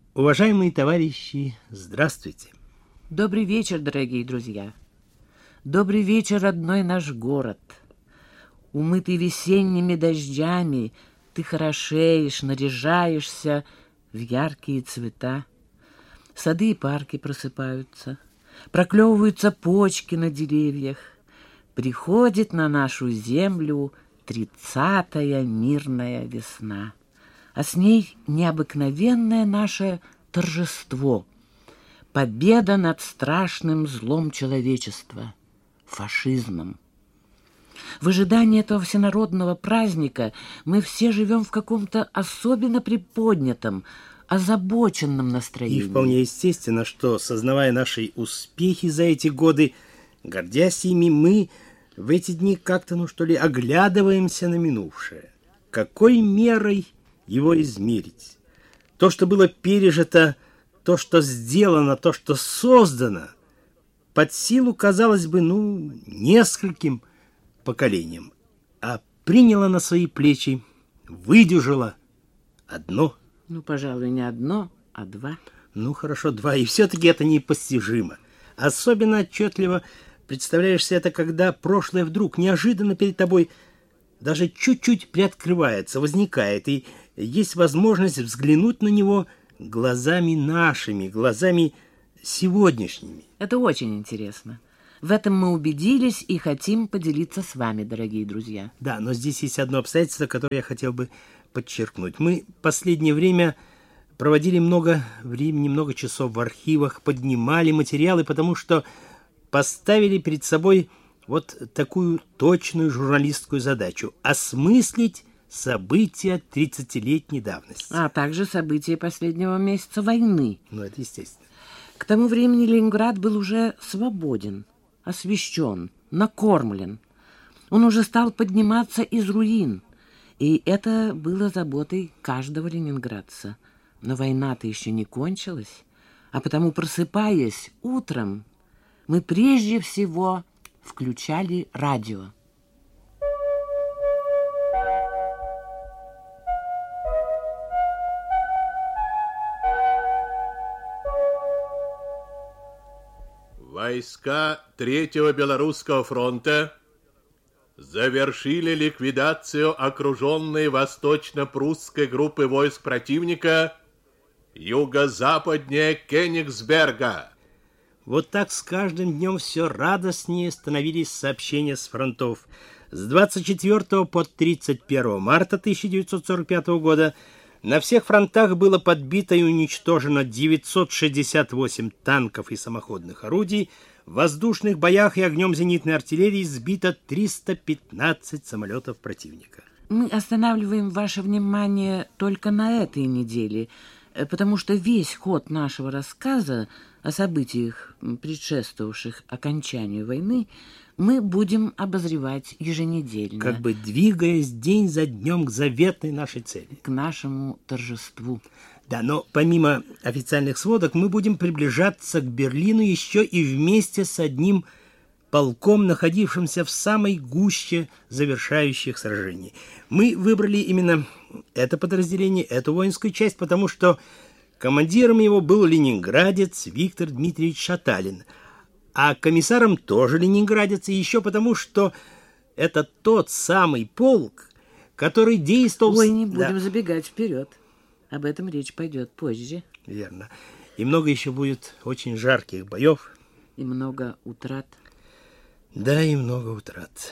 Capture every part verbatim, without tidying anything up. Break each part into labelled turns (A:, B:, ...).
A: Уважаемые товарищи, здравствуйте.
B: Добрый вечер, дорогие друзья. Добрый вечер, родной наш город. Умытый весенними дождями, ты хорошеешь, наряжаешься в яркие цвета. Сады и парки просыпаются, проклевываются почки на деревьях. Приходит на нашу землю тридцатая мирная весна, а с ней необыкновенное наше торжество, победа над страшным злом человечества — фашизмом. В ожидании этого всенародного праздника мы все живем в каком-то особенно приподнятом, озабоченном настроении.
A: И вполне естественно, что, сознавая наши успехи за эти годы, гордясь ими, мы в эти дни как-то, ну что ли, оглядываемся на минувшее. Какой мерой его измерить? То, что было пережито, то, что сделано, то, что создано, под силу, казалось бы, ну, нескольким поколениям, а приняло на свои плечи, выдержало одно.
B: Ну, пожалуй, не одно, а два.
A: Ну, хорошо, два, и все-таки это непостижимо. Особенно отчетливо представляешься это, когда прошлое вдруг неожиданно перед тобой даже чуть-чуть приоткрывается, возникает, и есть возможность взглянуть на него глазами нашими, глазами сегодняшними.
B: Это очень интересно. В этом мы убедились и хотим поделиться с вами, дорогие друзья.
A: Да, но здесь есть одно обстоятельство, которое я хотел бы подчеркнуть. Мы в последнее время проводили много времени, много часов в архивах, поднимали материалы, потому что поставили перед собой вот такую точную журналистскую задачу – осмыслить события тридцатилетней давности.
B: А также события последнего месяца войны.
A: Ну, это естественно.
B: К тому времени Ленинград был уже свободен, освещен, накормлен. Он уже стал подниматься из руин, и это было заботой каждого ленинградца. Но война-то еще не кончилась, а потому, просыпаясь утром, мы прежде всего включали радио.
C: Войска Третьего Белорусского фронта завершили ликвидацию окруженной восточно-прусской группы войск противника юго-западнее Кенигсберга.
A: Вот так с каждым днем все радостнее становились сообщения с фронтов. С двадцать четвёртого по тридцать первое марта тысяча девятьсот сорок пятого года на всех фронтах было подбито и уничтожено девятьсот шестьдесят восемь танков и самоходных орудий, в воздушных боях и огнем зенитной артиллерии сбито триста пятнадцать самолетов противника.
B: Мы останавливаем ваше внимание только на этой неделе, потому что весь ход нашего рассказа о событиях, предшествовавших окончанию войны, мы будем обозревать еженедельно.
A: Как бы двигаясь день за днем к заветной нашей цели.
B: К нашему торжеству.
A: Да, но помимо официальных сводок мы будем приближаться к Берлину еще и вместе с одним полком, находившимся в самой гуще завершающих сражений. Мы выбрали именно это подразделение, эту воинскую часть, потому что командиром его был ленинградец Виктор Дмитриевич Шаталин, а комиссаром тоже ленинградец, и еще потому, что это тот самый полк, который действовал...
B: Ой, не будем
A: да.
B: забегать вперед. Об этом речь пойдет позже.
A: Верно. И много еще будет очень жарких боев.
B: И много утрат.
A: Да, и много утрат.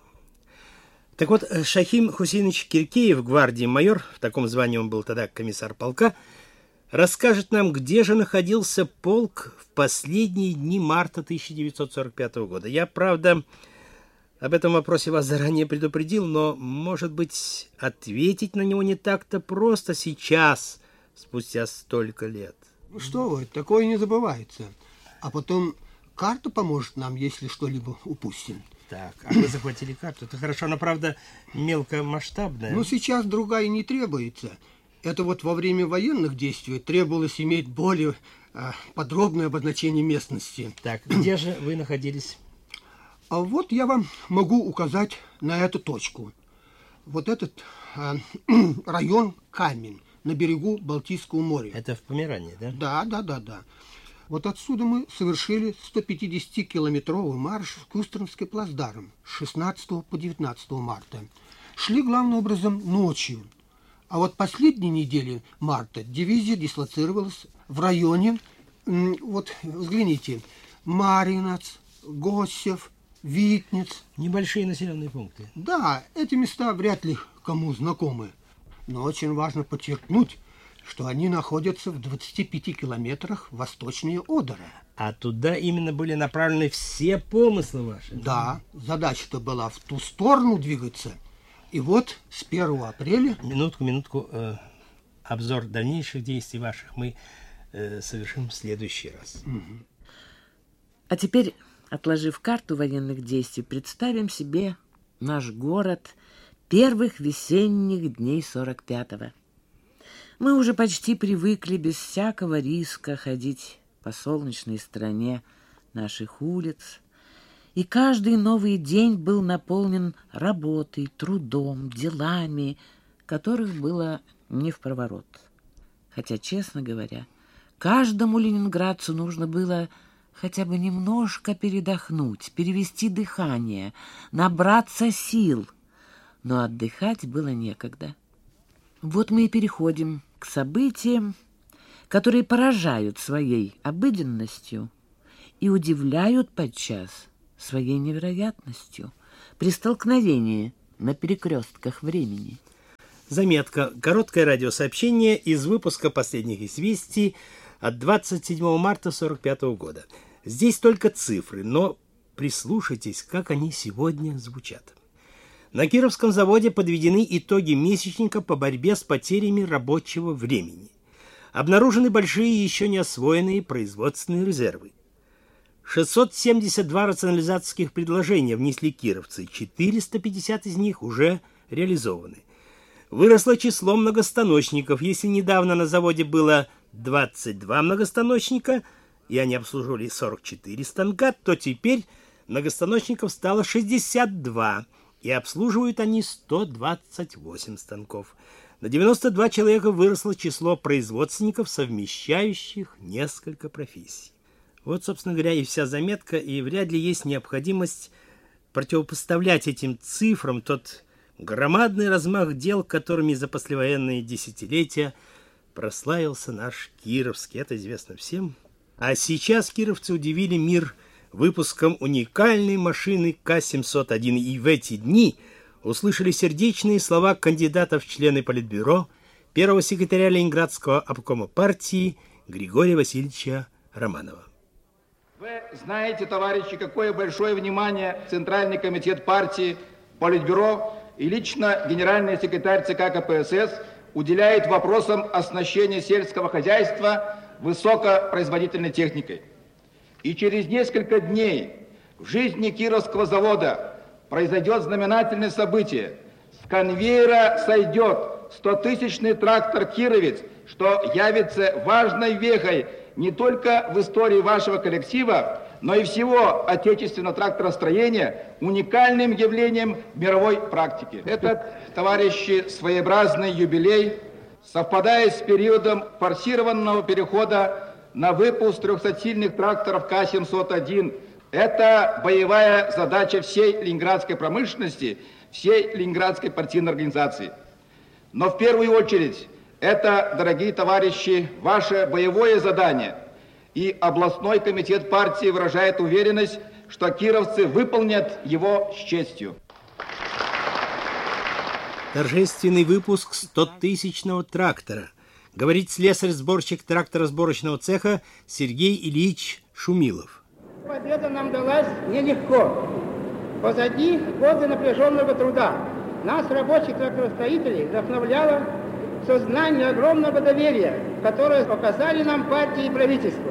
A: Так вот, Шахим Хусейнович Киркеев, гвардии майор, в таком звании он был тогда комиссар полка, расскажет нам, где же находился полк в последние дни марта тысяча девятьсот сорок пятого года. Я, правда, об этом вопросе вас заранее предупредил, но, может быть, ответить на него не так-то просто сейчас, спустя столько лет.
D: Ну что вы, такое не забывается. А потом карта поможет нам, если что-либо упустим.
A: Так, а вы захватили карту. Это хорошо, она, правда, мелкомасштабная.
D: Но сейчас другая не требуется. Это вот во время военных действий требовалось иметь более а, подробное обозначение местности.
A: Так, где же вы находились?
D: А вот я вам могу указать на эту точку. Вот этот а, район Камень. на берегу Балтийского моря.
A: Это в Померании, да?
D: Да, да, да, да. Вот отсюда мы совершили сто пятидесятикилометровый марш в Кюстернский плацдарм с шестнадцатого по девятнадцатое марта. Шли главным образом ночью. А вот последние недели марта дивизия дислоцировалась в районе, вот взгляните, Маринец, Госев, Витниц.
A: Небольшие населенные пункты.
D: Да, эти места вряд ли кому знакомы. Но очень важно подчеркнуть, что они находятся в двадцати пяти километрах восточнее Одера.
A: А туда именно были направлены все помыслы ваши?
D: Да, задача-то была в ту сторону двигаться. И вот с первого апреля...
A: Минутку, минутку. Э, обзор дальнейших действий ваших мы э, совершим в следующий раз.
D: Угу.
B: А теперь, отложив карту военных действий, представим себе наш город первых весенних дней сорок пятого. Мы уже почти привыкли без всякого риска ходить по солнечной стороне наших улиц, и каждый новый день был наполнен работой, трудом, делами, которых было не впроворот. Хотя, честно говоря, каждому ленинградцу нужно было хотя бы немножко передохнуть, перевести дыхание, набраться сил, но отдыхать было некогда. Вот мы и переходим к событиям, которые поражают своей обыденностью и удивляют подчас своей невероятностью при столкновении на перекрестках времени.
A: Заметка. Короткое радиосообщение из выпуска последних известий от двадцать седьмого марта сорок пятого года. Здесь только цифры, но прислушайтесь, как они сегодня звучат. На Кировском заводе подведены итоги месячника по борьбе с потерями рабочего времени. Обнаружены большие еще не освоенные производственные резервы. шестьсот семьдесят два рационализаторских предложения внесли кировцы, четыреста пятьдесят из них уже реализованы. Выросло число многостаночников. Если недавно на заводе было двадцать два многостаночника, и они обслуживали сорок четыре станка, то теперь многостаночников стало шестьдесят два, и обслуживают они сто двадцать восемь станков. На девяносто два человека выросло число производственников, совмещающих несколько профессий. Вот, собственно говоря, и вся заметка, и вряд ли есть необходимость противопоставлять этим цифрам тот громадный размах дел, которыми за послевоенные десятилетия прославился наш Кировский. Это известно всем. А сейчас кировцы удивили мир выпуском уникальной машины К семьсот один, и в эти дни услышали сердечные слова кандидата в члены Политбюро, первого секретаря Ленинградского обкома партии Григория Васильевича Романова.
E: Вы знаете, товарищи, какое большое внимание Центральный комитет партии, Политбюро и лично генеральный секретарь ЦК КПСС уделяет вопросам оснащения сельского хозяйства высокопроизводительной техникой. И через несколько дней в жизни Кировского завода произойдет знаменательное событие. С конвейера сойдет стотысячный трактор «Кировец», что явится важной вехой не только в истории вашего коллектива, но и всего отечественного тракторостроения, уникальным явлением мировой практики. Этот, товарищи, своеобразный юбилей, совпадая с периодом форсированного перехода на выпуск трехсотсильных тракторов К семьсот один, это боевая задача всей ленинградской промышленности, всей ленинградской партийной организации. Но в первую очередь это, дорогие товарищи, ваше боевое задание. И областной комитет партии выражает уверенность, что кировцы выполнят его с честью.
A: Торжественный выпуск стотысячного трактора. Говорит слесарь-сборщик тракторосборочного цеха Сергей Ильич Шумилов.
F: Победа нам далась нелегко. Позади годы напряженного труда. Нас, рабочих тракторостроителей, вдохновляло сознание огромного доверия, которое показали нам партии и правительство.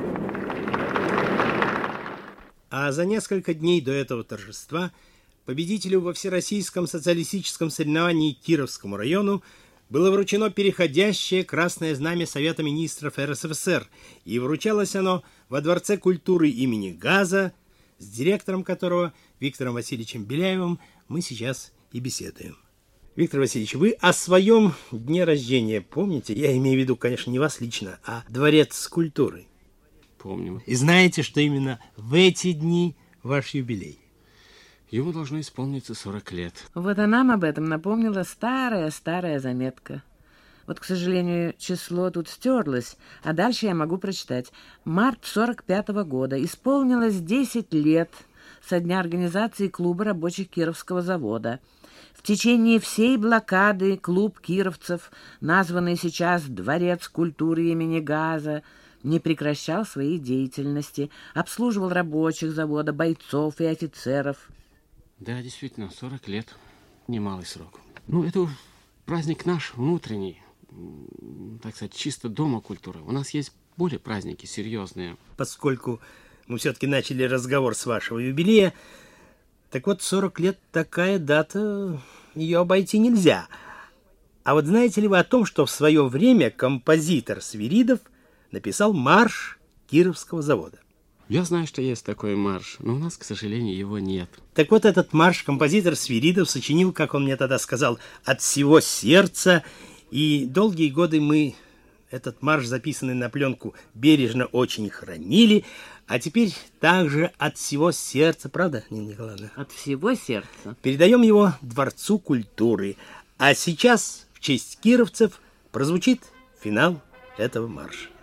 A: А за несколько дней до этого торжества победителю во Всероссийском социалистическом соревновании Кировскому району было вручено переходящее красное знамя Совета министров эр эс эф эс эр, и вручалось оно во Дворце культуры имени Газа, с директором которого Виктором Васильевичем Беляевым мы сейчас и беседуем. Виктор Васильевич, вы о своем дне рождения помните? Я имею в виду, конечно, не вас лично, а Дворец культуры.
G: Помню.
A: И знаете, что именно в эти дни ваш юбилей?
G: Ему должно исполниться сорок лет.
B: Вот и нам об этом напомнила старая-старая заметка. Вот, к сожалению, число тут стерлось, а дальше я могу прочитать. Март сорок пятого года. Исполнилось десять лет со дня организации клуба рабочих Кировского завода. В течение всей блокады клуб кировцев, названный сейчас Дворец культуры имени Газа, не прекращал своей деятельности, обслуживал рабочих завода, бойцов и офицеров.
G: Да, действительно, сорок лет. Немалый срок. Ну, это уж праздник наш, внутренний, так сказать, чисто дома культуры. У нас есть более праздники серьезные.
A: Поскольку мы все-таки начали разговор с вашего юбилея, так вот, сорок лет такая дата, ее обойти нельзя. А вот знаете ли вы о том, что в свое время композитор Свиридов написал марш Кировского завода?
G: Я знаю, что есть такой марш, но у нас, к сожалению, его нет.
A: Так вот, этот марш композитор Свиридов сочинил, как он мне тогда сказал, от всего сердца. И долгие годы мы этот марш, записанный на пленку, бережно очень хранили. А теперь также от всего сердца, правда, Нина Николаевна?
B: От всего сердца.
A: Передаем его Дворцу культуры. А сейчас в честь кировцев прозвучит финал этого марша.